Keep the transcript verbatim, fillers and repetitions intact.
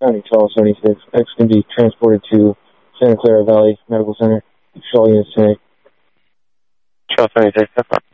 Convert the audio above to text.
County Charles seventy-six. X can be transported to Santa Clara Valley Medical Center. Shaw units tonight. Charles seventy-six, that's fine.